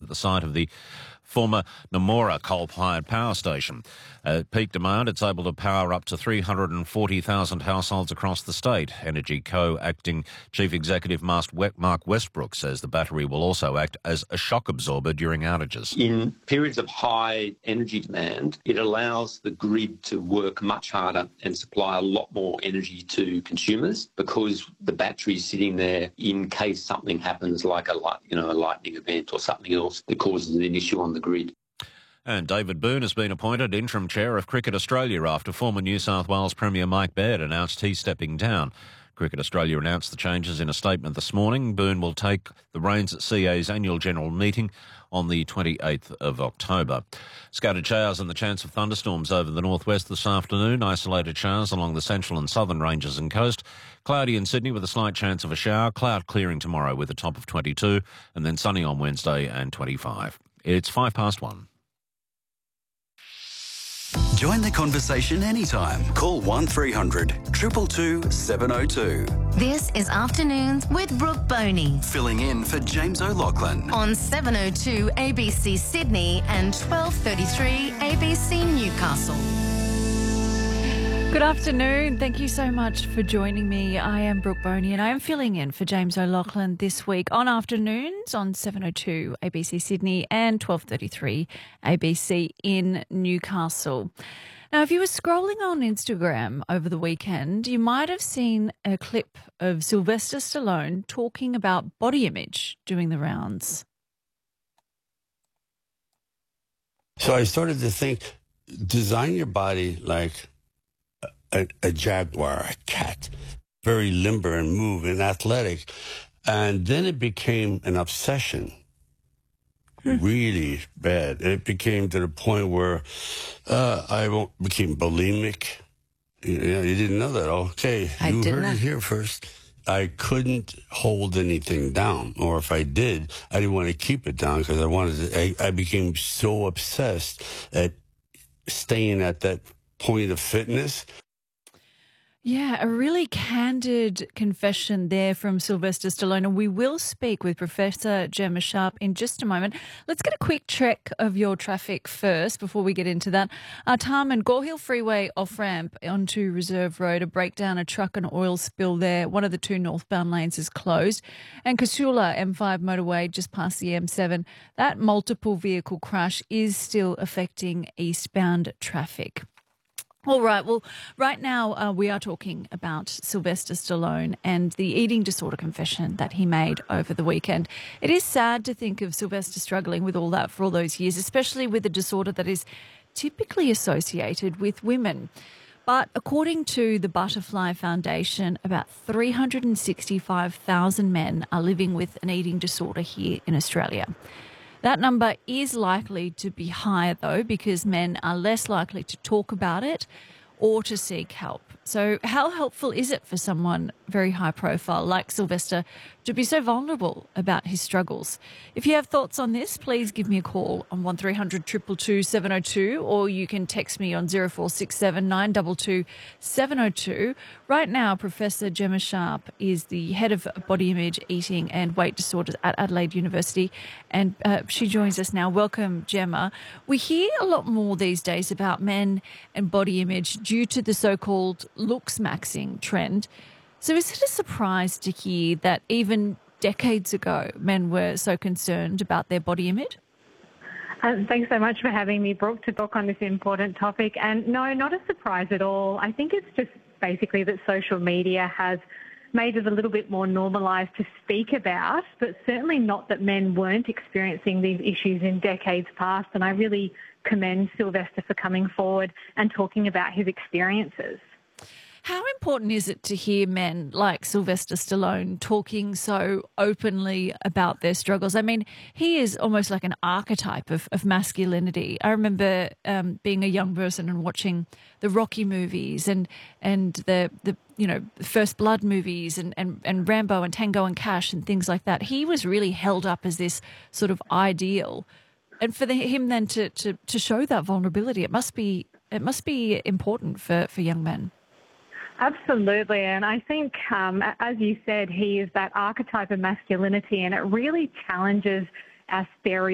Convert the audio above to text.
at the site of the former Namora coal-fired power station. At peak demand, it's able to power up to 340,000 households across the state. Energy Co acting Chief Executive Mark Westbrook says the battery will also act as a shock absorber during outages. In periods of high energy demand, it allows the grid to work much harder and supply a lot more energy to consumers because the battery's sitting there in case something happens like a lightning event or something else that causes an issue on the grid. And David Boon has been appointed interim chair of Cricket Australia after former New South Wales Premier Mike Baird announced he's stepping down. Cricket Australia announced the changes in a statement this morning. Boon will take the reins at CA's annual general meeting on the 28th of October. Scattered showers and the chance of thunderstorms over the northwest this afternoon. Isolated showers along the central and southern ranges and coast. Cloudy in Sydney with a slight chance of a shower. Cloud clearing tomorrow with a top of 22 and then sunny on Wednesday and 25. It's 1:05. Join the conversation anytime. Call 1300 222 702. This is Afternoons with Brooke Boney. Filling in for James O'Loughlin. On 702 ABC Sydney and 1233 ABC Newcastle. Good afternoon. Thank you so much for joining me. I am Brooke Boney and I am filling in for James O'Loughlin this week on Afternoons on 702 ABC Sydney and 1233 ABC in Newcastle. Now, if you were scrolling on Instagram over the weekend, you might have seen a clip of Sylvester Stallone talking about body image doing the rounds. So I started to think, design your body like a jaguar, a cat, very limber and move and athletic. And then it became an obsession, really bad. It became to the point where I became bulimic. You didn't know that. Okay, you heard it here first. I couldn't hold anything down, or if I did, I didn't want to keep it down because I became so obsessed at staying at that point of fitness. Yeah, a really candid confession there from Sylvester Stallone. And we will speak with Professor Gemma Sharp in just a moment. Let's get a quick check of your traffic first before we get into that. Tarman, Gore Hill Freeway off-ramp onto Reserve Road, a breakdown, a truck and oil spill there. One of the two northbound lanes is closed. And Casula M5 motorway just past the M7. That multiple vehicle crash is still affecting eastbound traffic. All right. Well, right now we are talking about Sylvester Stallone and the eating disorder confession that he made over the weekend. It is sad to think of Sylvester struggling with all that for all those years, especially with a disorder that is typically associated with women. But according to the Butterfly Foundation, about 365,000 men are living with an eating disorder here in Australia. That number is likely to be higher, though, because men are less likely to talk about it or to seek help. So how helpful is it for someone very high profile like Sylvester to be so vulnerable about his struggles? If you have thoughts on this, please give me a call on 1300 222 702 or you can text me on 0467 922 702. Right now, Professor Gemma Sharp is the head of body image, eating and weight disorders at Adelaide University, and she joins us now. Welcome, Gemma. We hear a lot more these days about men and body image due to the so-called looks maxing trend. So is it a surprise to hear that even decades ago men were so concerned about their body image? Thanks so much for having me, Brooke, to talk on this important topic. And no, not a surprise at all. I think it's just basically that social media has made it a little bit more normalised to speak about, but certainly not that men weren't experiencing these issues in decades past. And I really commend Sylvester for coming forward and talking about his experiences. How important is it to hear men like Sylvester Stallone talking so openly about their struggles? I mean, he is almost like an archetype of masculinity. I remember being a young person and watching the Rocky movies and the First Blood movies and Rambo and Tango and Cash and things like that. He was really held up as this sort of ideal. And for him then to show that vulnerability, it must be important for young men. Absolutely. And I think, as you said, he is that archetype of masculinity, and it really challenges our stereotypes